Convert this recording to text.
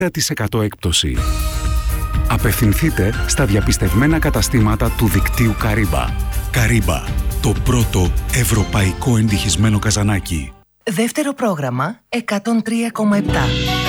10% έκπτωση. Απευθυνθείτε στα διαπιστευμένα καταστήματα του δικτύου Καρύμπα. Καρύμπα, το πρώτο ευρωπαϊκό εντυχισμένο καζανάκι. Δεύτερο πρόγραμμα 103,7.